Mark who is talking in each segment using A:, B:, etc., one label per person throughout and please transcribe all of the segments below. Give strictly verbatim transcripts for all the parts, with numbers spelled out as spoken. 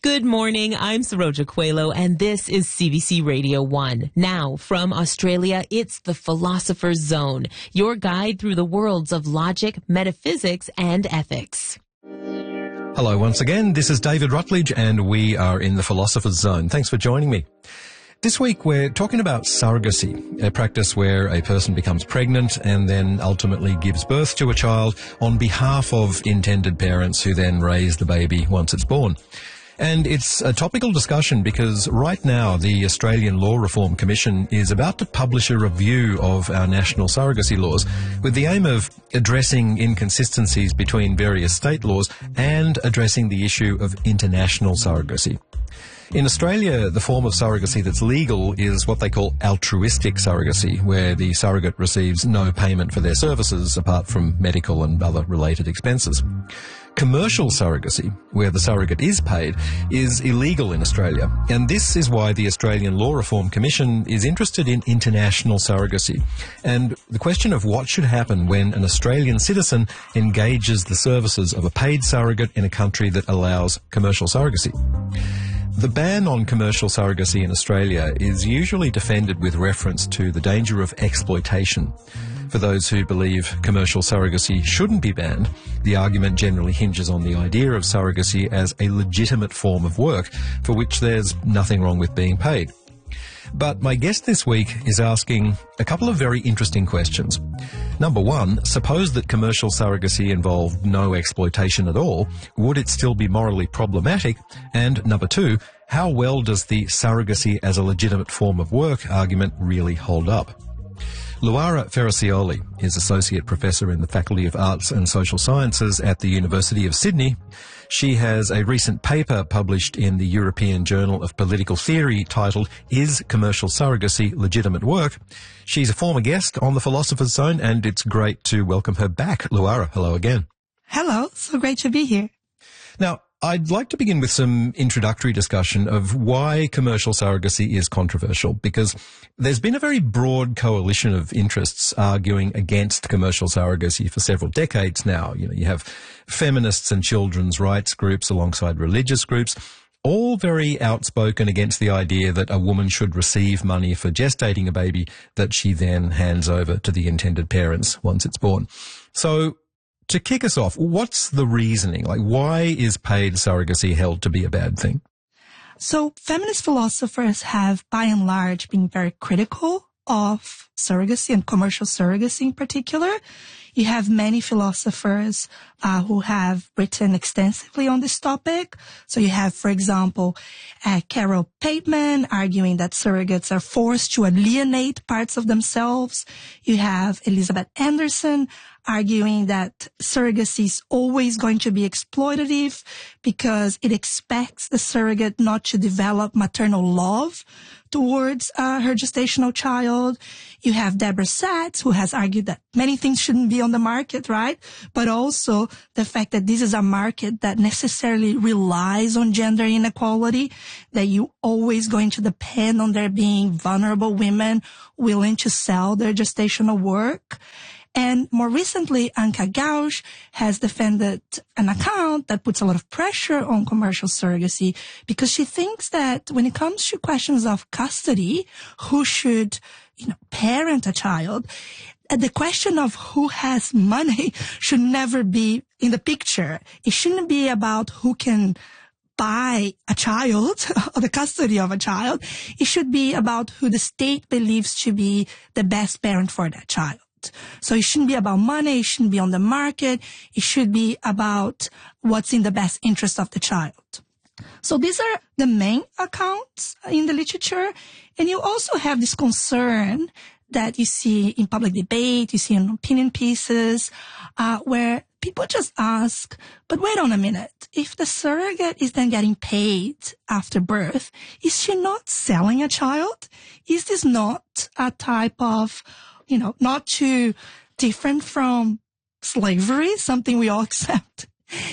A: Good morning. I'm Saroja Coelho, and this is C B C Radio one. Now, from Australia, it's the Philosopher's Zone, your guide through the worlds of logic, metaphysics, and ethics.
B: Hello once again. This is David Rutledge, and we are in the Philosopher's Zone. Thanks for joining me. This week, we're talking about surrogacy, a practice where a person becomes pregnant and then ultimately gives birth to a child on behalf of intended parents who then raise the baby once it's born. And it's a topical discussion because right now the Australian Law Reform Commission is about to publish a review of our national surrogacy laws with the aim of addressing inconsistencies between various state laws and addressing the issue of international surrogacy. In Australia, the form of surrogacy that's legal is what they call altruistic surrogacy, where the surrogate receives no payment for their services apart from medical and other related expenses. Commercial surrogacy, where the surrogate is paid, is illegal in Australia, and this is why the Australian Law Reform Commission is interested in international surrogacy and the question of what should happen when an Australian citizen engages the services of a paid surrogate in a country that allows commercial surrogacy. The ban on commercial surrogacy in Australia is usually defended with reference to the danger of exploitation. For those who believe commercial surrogacy shouldn't be banned, the argument generally hinges on the idea of surrogacy as a legitimate form of work for which there's nothing wrong with being paid. But my guest this week is asking a couple of very interesting questions. Number one, suppose that commercial surrogacy involved no exploitation at all, would it still be morally problematic? And number two, how well does the surrogacy as a legitimate form of work argument really hold up? Luara Ferracioli is Associate Professor in the Faculty of Arts and Social Sciences at the University of Sydney. She has a recent paper published in the European Journal of Political Theory titled, Is Commercial Surrogacy Legitimate Work? She's a former guest on the Philosopher's Zone, and it's great to welcome her back. Luara, hello again.
C: Hello, so great to be here.
B: Now, I'd like to begin with some introductory discussion of why commercial surrogacy is controversial, because there's been a very broad coalition of interests arguing against commercial surrogacy for several decades now. You know, you have feminists and children's rights groups alongside religious groups, all very outspoken against the idea that a woman should receive money for gestating a baby that she then hands over to the intended parents once it's born. So, to kick us off, what's the reasoning? Like, why is paid surrogacy held to be a bad thing?
C: So feminist philosophers have, by and large, been very critical of surrogacy and commercial surrogacy in particular. You have many philosophers uh, who have written extensively on this topic. So you have, for example, uh, Carol Pateman arguing that surrogates are forced to alienate parts of themselves. You have Elizabeth Anderson arguing that surrogacy is always going to be exploitative because it expects the surrogate not to develop maternal love towards uh, her gestational child. You have Deborah Satz, who has argued that many things shouldn't be on the market, right? But also the fact that this is a market that necessarily relies on gender inequality, that you always going to depend on there being vulnerable women willing to sell their gestational work. And more recently, Anka Gaush has defended an account that puts a lot of pressure on commercial surrogacy because she thinks that when it comes to questions of custody, who should, you know, parent a child, the question of who has money should never be in the picture. It shouldn't be about who can buy a child or the custody of a child. It should be about who the state believes to be the best parent for that child. So it shouldn't be about money. It shouldn't be on the market. It should be about what's in the best interest of the child. So these are the main accounts in the literature. And you also have this concern that you see in public debate, you see in opinion pieces, uh, where people just ask, but wait on a minute. If the surrogate is then getting paid after birth, is she not selling a child? Is this not a type of, you know, not too different from slavery, something we all accept,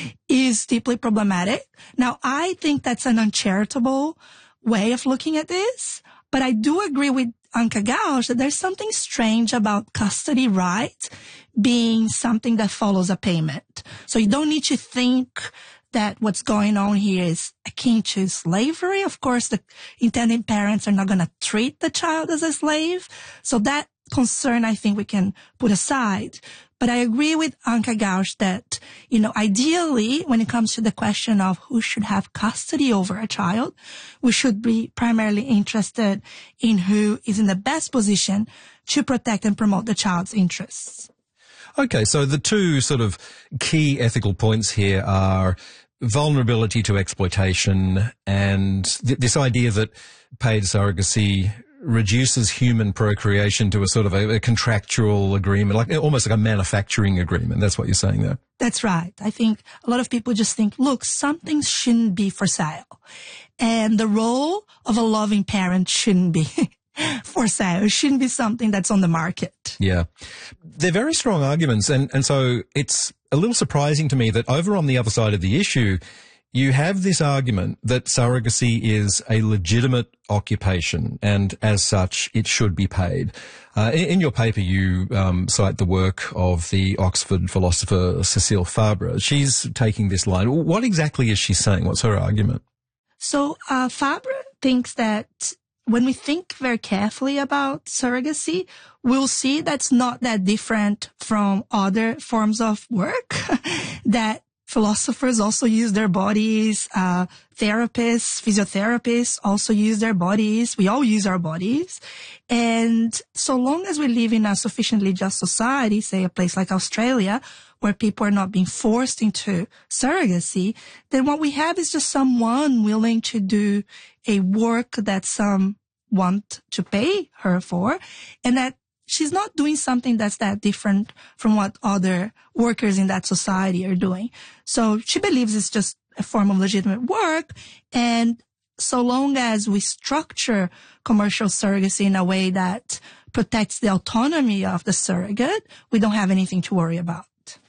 C: is deeply problematic. Now, I think that's an uncharitable way of looking at this, but I do agree with Anka Gaush that there's something strange about custody right being something that follows a payment. So you don't need to think that what's going on here is akin to slavery. Of course, the intending parents are not going to treat the child as a slave. So that concern, I think we can put aside. But I agree with Anka Gausch that, you know, ideally, when it comes to the question of who should have custody over a child, we should be primarily interested in who is in the best position to protect and promote the child's interests.
B: Okay, so the two sort of key ethical points here are vulnerability to exploitation and th- this idea that paid surrogacy reduces human procreation to a sort of a, a contractual agreement, like almost like a manufacturing agreement. That's what you're saying there.
C: That's right. I think a lot of people just think, look, something shouldn't be for sale. And the role of a loving parent shouldn't be for sale. It shouldn't be something that's on the market.
B: Yeah. They're very strong arguments. And, and so it's a little surprising to me that over on the other side of the issue, you have this argument that surrogacy is a legitimate occupation and as such it should be paid. Uh, in, in your paper you um, cite the work of the Oxford philosopher Cécile Fabre. She's taking this line. What exactly is she saying? What's her argument?
C: So uh, Fabre thinks that when we think very carefully about surrogacy, we'll see that's not that different from other forms of work, that philosophers also use their bodies, uh, therapists, physiotherapists also use their bodies. We all use our bodies. And so long as we live in a sufficiently just society, say a place like Australia, where people are not being forced into surrogacy, then what we have is just someone willing to do a work that some want to pay her for, and that she's not doing something that's that different from what other workers in that society are doing. So she believes it's just a form of legitimate work. And so long as we structure commercial surrogacy in a way that protects the autonomy of the surrogate, we don't have anything to worry about.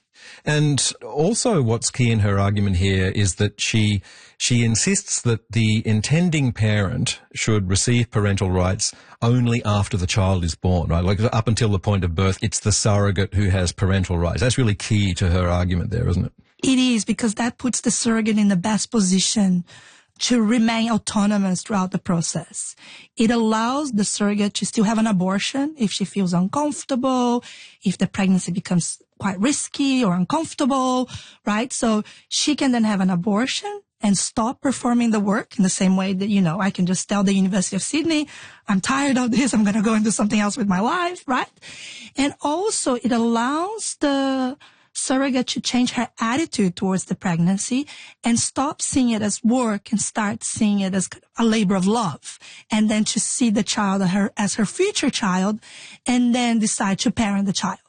B: And also what's key in her argument here is that she she insists that the intending parent should receive parental rights only after the child is born, right? Like up until the point of birth, it's the surrogate who has parental rights. That's really key to her argument there, isn't it?
C: It is, because that puts the surrogate in the best position to remain autonomous throughout the process. It allows the surrogate to still have an abortion if she feels uncomfortable, if the pregnancy becomes quite risky or uncomfortable, right? So she can then have an abortion and stop performing the work in the same way that, you know, I can just tell the University of Sydney, I'm tired of this, I'm going to go and do something else with my life, right? And also it allows the surrogate to change her attitude towards the pregnancy and stop seeing it as work and start seeing it as a labor of love, and then to see the child as her, as her future child, and then decide to parent the child.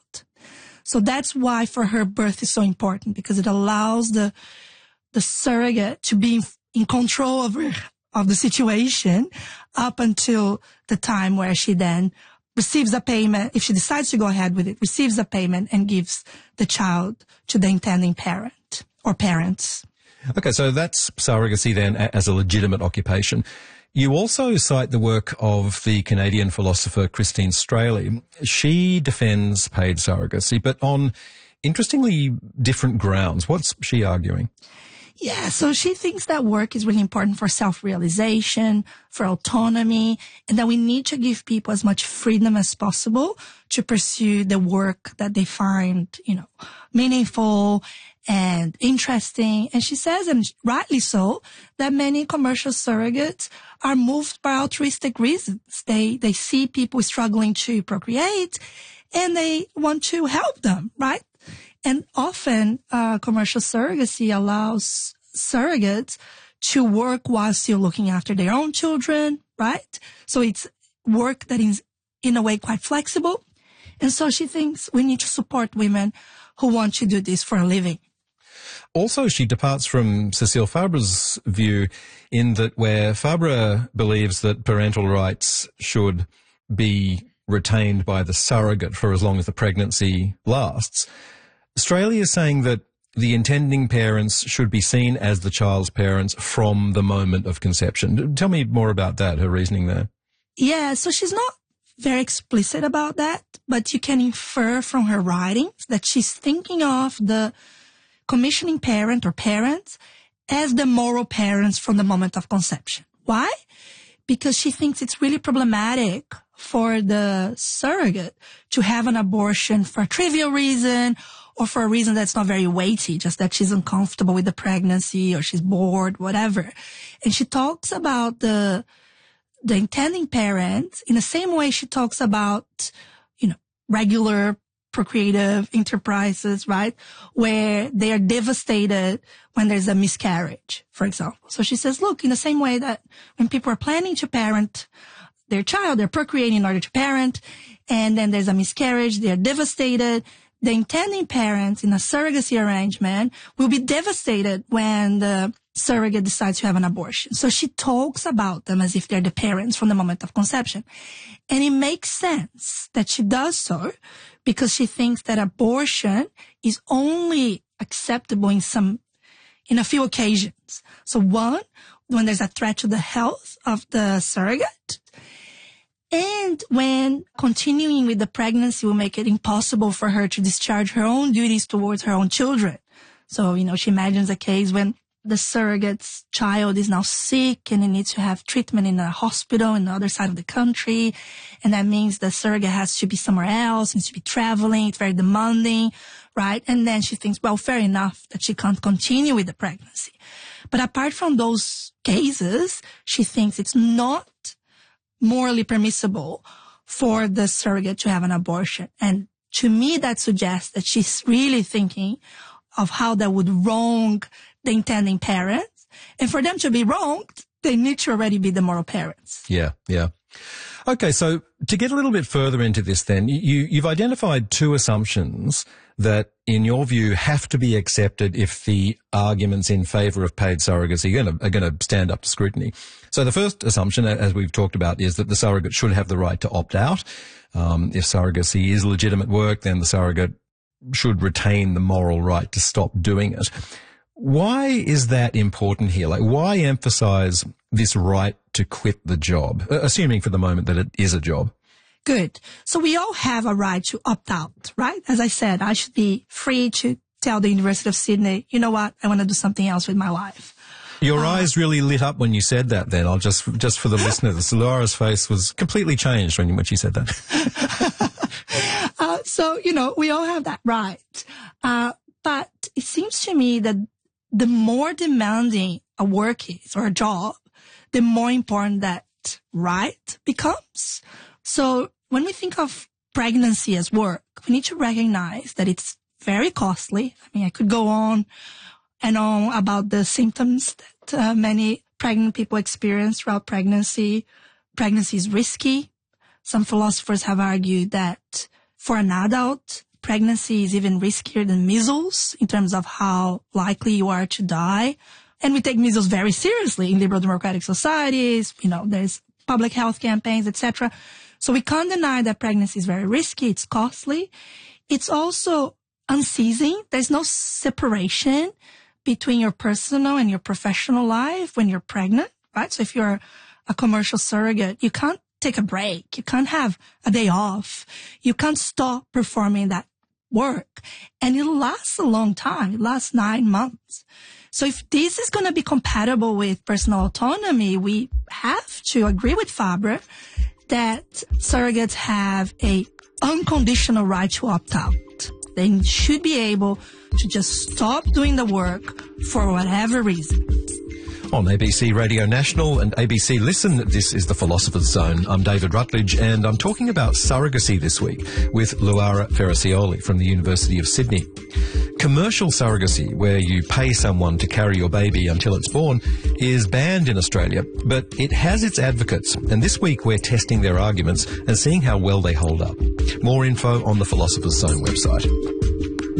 C: So that's why for her birth is so important, because it allows the the surrogate to be in, in control of her, of the situation up until the time where she then receives a payment, if she decides to go ahead with it, receives a payment and gives the child to the intending parent or parents.
B: Okay, so that's surrogacy then as a legitimate occupation. You also cite the work of the Canadian philosopher Christine Straley. She defends paid surrogacy, but on interestingly different grounds. What's she arguing?
C: Yeah, so she thinks that work is really important for self-realization, for autonomy, and that we need to give people as much freedom as possible to pursue the work that they find, you know, meaningful and interesting. And she says, and rightly so, that many commercial surrogates are moved by altruistic reasons. They, they see people struggling to procreate and they want to help them, right? And often, uh, commercial surrogacy allows surrogates to work while still looking after their own children, right? So it's work that is, in a way, quite flexible. And so she thinks we need to support women who want to do this for a living.
B: Also, she departs from Cécile Fabre's view in that where Fabre believes that parental rights should be retained by the surrogate for as long as the pregnancy lasts, Straley is saying that the intending parents should be seen as the child's parents from the moment of conception. Tell me more about that, her reasoning there.
C: Yeah, so she's not very explicit about that, but you can infer from her writings that she's thinking of the commissioning parent or parents as the moral parents from the moment of conception. Why? Because she thinks it's really problematic for the surrogate to have an abortion for a trivial reason or for a reason that's not very weighty, just that she's uncomfortable with the pregnancy or she's bored, whatever. And she talks about the the intending parent in the same way she talks about, you know, regular procreative enterprises, right? Where they are devastated when there's a miscarriage, for example. So she says, look, in the same way that when people are planning to parent their child, they're procreating in order to parent, and then there's a miscarriage, they're devastated. The intending parents in a surrogacy arrangement will be devastated when the surrogate decides to have an abortion. So she talks about them as if they're the parents from the moment of conception. And it makes sense that she does so because she thinks that abortion is only acceptable in some, in a few occasions. So one, when there's a threat to the health of the surrogate, and when continuing with the pregnancy will make it impossible for her to discharge her own duties towards her own children. So, you know, she imagines a case when the surrogate's child is now sick and it needs to have treatment in a hospital on the other side of the country. And that means the surrogate has to be somewhere else, needs to be traveling. It's very demanding, right? And then she thinks, well, fair enough that she can't continue with the pregnancy. But apart from those cases, she thinks it's not morally permissible for the surrogate to have an abortion. And to me, that suggests that she's really thinking of how that would wrong the intending parents. And for them to be wronged, they need to already be the moral parents.
B: Yeah, yeah. Okay, so to get a little bit further into this then, you, you've identified two assumptions that, in your view, have to be accepted if the arguments in favour of paid surrogacy are going to, are going to stand up to scrutiny. So the first assumption, as we've talked about, is that the surrogate should have the right to opt out. Um, if surrogacy is legitimate work, then the surrogate should retain the moral right to stop doing it. Why is that important here? Like, why emphasise this right to quit the job, assuming for the moment that it is a job?
C: Good. So we all have a right to opt out, right? As I said, I should be free to tell the University of Sydney, you know what, I want to do something else with my life.
B: Your uh, eyes really lit up when you said that then. I'll just, just for the listeners, Laura's face was completely changed when, when she said that.
C: uh, so, you know, we all have that right. Uh, but it seems to me that the more demanding a work is or a job, the more important that right becomes. So when we think of pregnancy as work, we need to recognize that it's very costly. I mean, I could go on and on about the symptoms that uh, many pregnant people experience throughout pregnancy. Pregnancy is risky. Some philosophers have argued that for an adult, pregnancy is even riskier than measles in terms of how likely you are to die. And we take measles very seriously in liberal democratic societies. You know, there's public health campaigns, et cetera. So we can't deny that pregnancy is very risky. It's costly. It's also unceasing. There's no separation between your personal and your professional life when you're pregnant, right? So if you're a commercial surrogate, you can't take a break. You can't have a day off. You can't stop performing that work. And it lasts a long time. It lasts nine months. So if this is going to be compatible with personal autonomy, we have to agree with Fabre that surrogates have a unconditional right to opt out. They should be able to just stop doing the work for whatever reason.
B: On A B C Radio National and A B C Listen, this is The Philosopher's Zone. I'm David Rutledge, and I'm talking about surrogacy this week with Luara Ferracioli from the University of Sydney. Commercial surrogacy, where you pay someone to carry your baby until it's born, is banned in Australia, but it has its advocates, and this week we're testing their arguments and seeing how well they hold up. More info on the Philosopher's Zone website.